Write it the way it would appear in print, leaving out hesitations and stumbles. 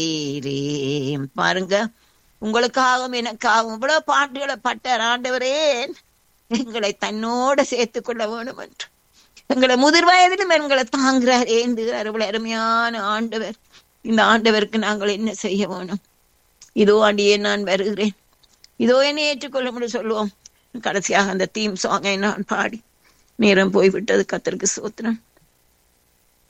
பாருங்க, உங்களுக்காகவும் எனக்காகவும் இவ்வளவு பாட்டுகளை பட்டார் ஆண்டவரே. எங்களை தன்னோட சேர்த்துக் கொள்ள வேணும் என்று எங்களை முதிர் வயதிலும் எங்களை தாங்குறார், ஏந்துகிறார். இவ்வளவு அருமையான ஆண்டவர். இந்த ஆண்டவருக்கு நாங்கள் என்ன செய்ய வேணும்? இதோ ஆண்டியே நான் வருகிறேன், இதோ என்னை ஏற்றுக்கொள்ள சொல்லுவோம். கடைசியாக அந்த தீம் சாங்கை நான் பாடி நேரம் போய்விட்டது. கர்த்தருக்கு ஸ்தோத்திரம்.